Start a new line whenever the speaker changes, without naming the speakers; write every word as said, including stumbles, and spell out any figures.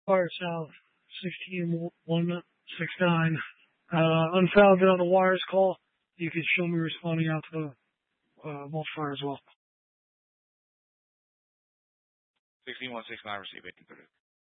Fire South, sixteen one six nine. Uh, unfounded on the wires call. You can show me responding out to the uh, multiplier as well.
sixteen one six nine receiving.